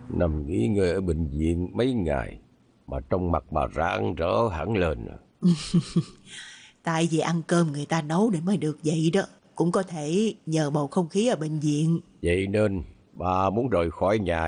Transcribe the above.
Nằm nghỉ ngơi ở bệnh viện mấy ngày mà trong mặt bà rạng rỡ hẳn lên. Tại vì ăn cơm người ta nấu để mới được vậy đó. Cũng có thể nhờ bầu không khí ở bệnh viện. Vậy nên bà muốn rời khỏi nhà